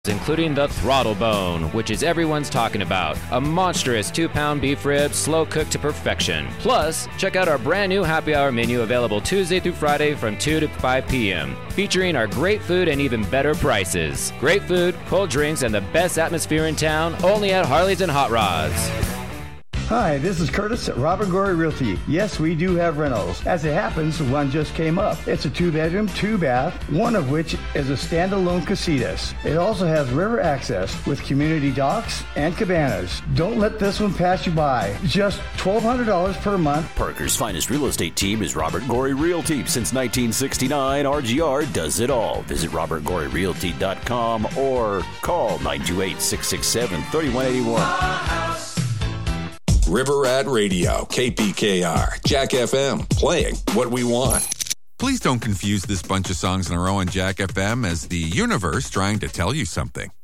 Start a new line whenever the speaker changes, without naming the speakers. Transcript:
including the Throttle Bone, which is everyone's talking about. A monstrous 2-pound beef rib, slow cooked to perfection. Plus, check out our brand new happy hour menu available Tuesday through Friday from 2 to 5 p.m., featuring our great food and even better prices. Great food, cold drinks, and the best atmosphere in town, only at Harley's and Hot Rods.
Hi, this is Curtis at Robert Gorey Realty. Yes, we do have rentals. As it happens, one just came up. It's a 2-bedroom, 2-bath, one of which is a standalone casitas. It also has river access with community docks and cabanas. Don't let this one pass you by. Just $1,200 per month.
Parker's finest real estate team is Robert Gorey Realty. Since 1969, RGR does it all. Visit robertgoreyrealty.com or call 928-667-3181.
River Rat Radio, KPKR, Jack FM, playing what we want.
Please don't confuse this bunch of songs in a row on Jack FM as the universe trying to tell you something.